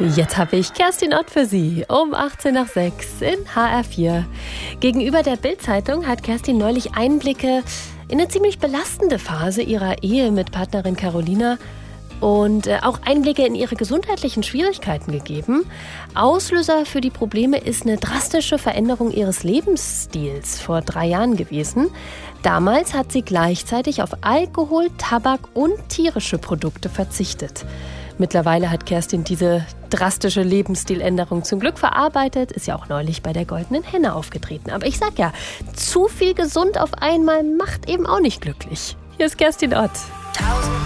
Jetzt habe ich Kerstin Ott für Sie um 18 nach 6 in HR4. Gegenüber der Bild-Zeitung hat Kerstin neulich Einblicke in eine ziemlich belastende Phase ihrer Ehe mit Partnerin Carolina und auch Einblicke in ihre gesundheitlichen Schwierigkeiten gegeben. Auslöser für die Probleme ist eine drastische Veränderung ihres Lebensstils vor 3 Jahren gewesen. Damals hat sie gleichzeitig auf Alkohol, Tabak und tierische Produkte verzichtet. Mittlerweile hat Kerstin diese drastische Lebensstiländerung zum Glück verarbeitet, ist ja auch neulich bei der Goldenen Henne aufgetreten. Aber ich sag ja, zu viel gesund auf einmal macht eben auch nicht glücklich. Hier ist Kerstin Ott.